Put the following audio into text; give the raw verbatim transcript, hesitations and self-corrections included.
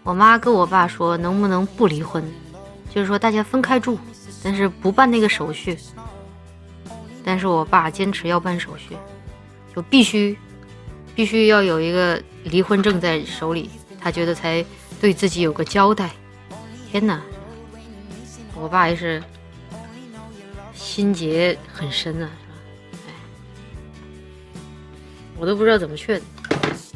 我妈跟我爸说能不能不离婚，就是说大家分开住，但是不办那个手续。但是我爸坚持要办手续，就必须必须要有一个离婚证在手里，他觉得才对自己有个交代。天哪，我爸也是心结很深啊，哎，我都不知道怎么劝。